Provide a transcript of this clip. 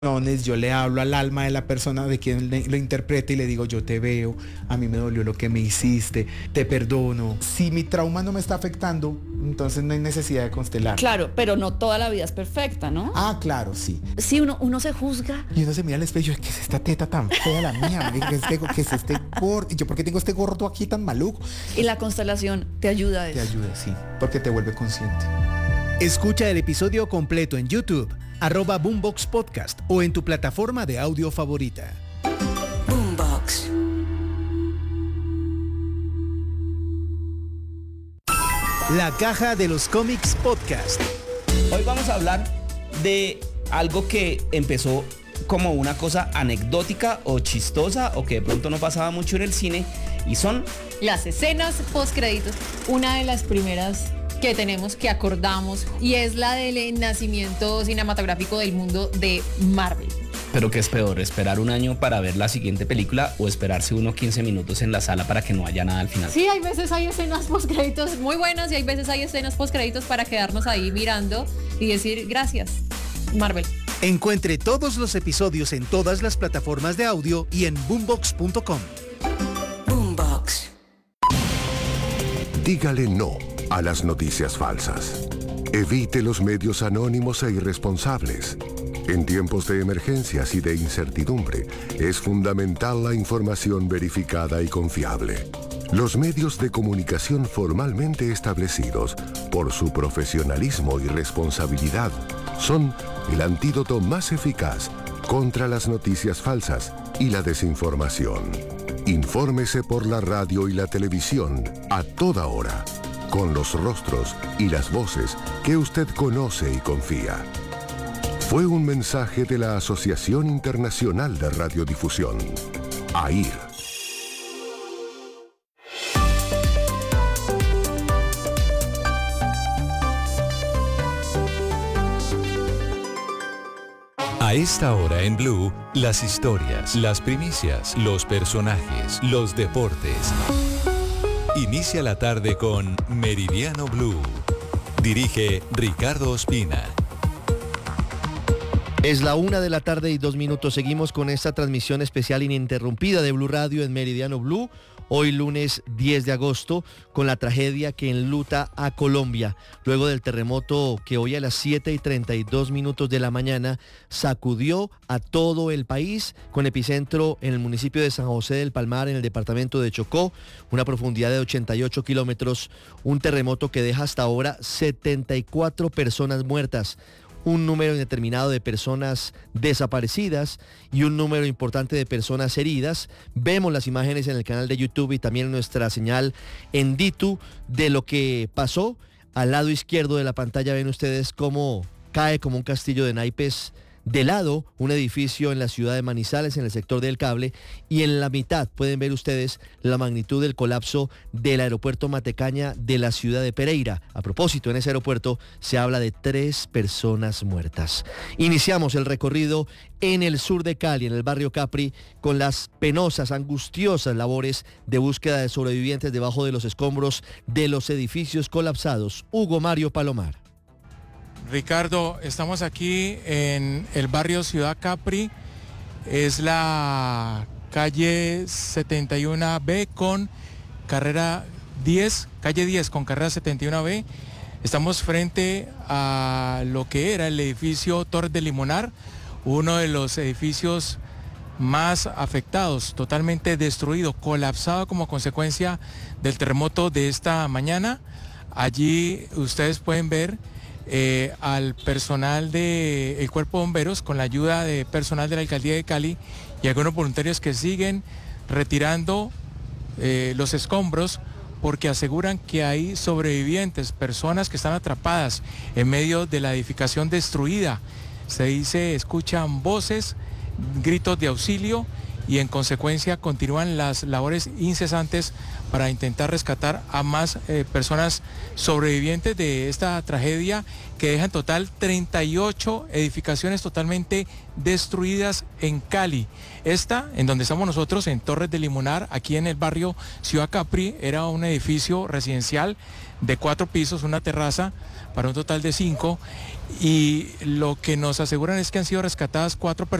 Yo le hablo al alma de la persona de quien lo interprete y le digo, yo te veo, a mí me dolió lo que me hiciste, te perdono. Si mi trauma no me está afectando, entonces no hay necesidad de constelar. Claro, pero no toda la vida es perfecta, ¿no? Ah, claro, sí. Sí, uno se juzga. Y uno se mira al espejo, ¿qué es esta teta tan fea la mía? ¿Qué es este gordo? ¿Y yo por qué tengo este gordo aquí tan maluco? Y la constelación te ayuda a eso. Te ayuda, sí, porque te vuelve consciente. Escucha el episodio completo en YouTube, @Boombox Podcast o en tu plataforma de audio favorita. Boombox. La caja de los cómics podcast. Hoy vamos a hablar de algo que empezó como una cosa anecdótica o chistosa o que de pronto no pasaba mucho en el cine y son las escenas postcréditos. Una de las primeras que tenemos, que acordamos, y es la del nacimiento cinematográfico del mundo de Marvel. Pero ¿qué es peor? ¿Esperar un año para ver la siguiente película o esperarse 15 minutos en la sala para que no haya nada al final? Sí, hay veces hay escenas postcréditos muy buenas y hay veces hay escenas postcréditos para quedarnos ahí mirando y decir gracias, Marvel. Encuentre todos los episodios en todas las plataformas de audio y en boombox.com. Boombox. Dígale no a las noticias falsas. Evite los medios anónimos e irresponsables. En tiempos de emergencias y de incertidumbre, es fundamental la información verificada y confiable. Los medios de comunicación formalmente establecidos, por su profesionalismo y responsabilidad, son el antídoto más eficaz contra las noticias falsas y la desinformación. Infórmese por la radio y la televisión a toda hora, con los rostros y las voces que usted conoce y confía. Fue un mensaje de la Asociación Internacional de Radiodifusión, AIR. A esta hora en Blue, las historias, las primicias, los personajes, los deportes. Inicia la tarde con Meridiano Blue. Dirige Ricardo Ospina. Es la 1:02 p.m. Seguimos con esta transmisión especial ininterrumpida de Blue Radio en Meridiano Blue. Hoy lunes 10 de agosto, con la tragedia que enluta a Colombia, luego del terremoto que hoy a las 7:32 de la mañana sacudió a todo el país, con epicentro en el municipio de San José del Palmar, en el departamento de Chocó, una profundidad de 88 kilómetros, un terremoto que deja hasta ahora 74 personas muertas, un número indeterminado de personas desaparecidas y un número importante de personas heridas. Vemos las imágenes en el canal de YouTube y también en nuestra señal en Ditu de lo que pasó. Al lado izquierdo de la pantalla ven ustedes cómo cae como un castillo de naipes de lado un edificio en la ciudad de Manizales, en el sector del Cable, y en la mitad pueden ver ustedes la magnitud del colapso del aeropuerto Matecaña de la ciudad de Pereira. A propósito, en ese aeropuerto se habla de 3 personas muertas. Iniciamos el recorrido en el sur de Cali, en el barrio Capri, con las penosas, angustiosas labores de búsqueda de sobrevivientes debajo de los escombros de los edificios colapsados. Hugo Mario Palomar. Ricardo, estamos aquí en el barrio Ciudad Capri, es la calle 71B con carrera 10, calle 10 con carrera 71B. Estamos frente a lo que era el edificio Torres de Limonar, uno de los edificios más afectados, totalmente destruido, colapsado como consecuencia del terremoto de esta mañana. Allí ustedes pueden ver al personal del Cuerpo de Bomberos con la ayuda de personal de la Alcaldía de Cali y algunos voluntarios que siguen retirando los escombros porque aseguran que hay sobrevivientes, personas que están atrapadas en medio de la edificación destruida. Se dice, escuchan voces, gritos de auxilio y en consecuencia continúan las labores incesantes para intentar rescatar a más personas sobrevivientes de esta tragedia que deja en total 38 edificaciones totalmente destruidas en Cali. Esta, en donde estamos nosotros, en Torres de Limonar, aquí en el barrio Ciudad Capri, era un edificio residencial de 4 pisos, una terraza para un total de 5, y lo que nos aseguran es que han sido rescatadas 4 personas